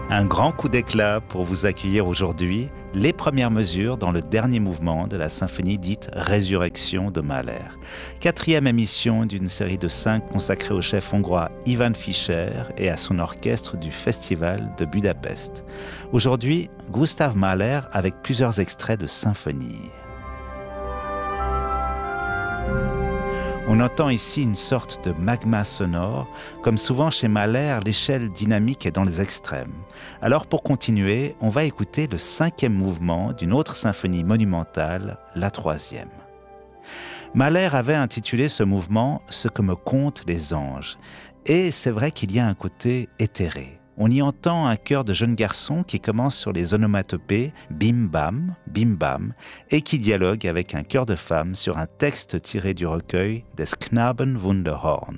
Un grand coup d'éclat pour vous accueillir aujourd'hui, les premières mesures dans le dernier mouvement de la symphonie dite Résurrection de Mahler. 4e émission d'une série de 5 consacrée au chef hongrois Ivan Fischer et à son orchestre du Festival de Budapest. Aujourd'hui, Gustav Mahler avec plusieurs extraits de symphonie. On entend ici une sorte de magma sonore. Comme souvent chez Mahler, l'échelle dynamique est dans les extrêmes. Alors pour continuer, on va écouter le 5e mouvement d'une autre symphonie monumentale, la 3e. Mahler avait intitulé ce mouvement « Ce que me content les anges ». Et c'est vrai qu'il y a un côté éthéré. On y entend un chœur de jeunes garçons qui commence sur les onomatopées bim bam, et qui dialogue avec un chœur de femmes sur un texte tiré du recueil des Knaben Wunderhorn.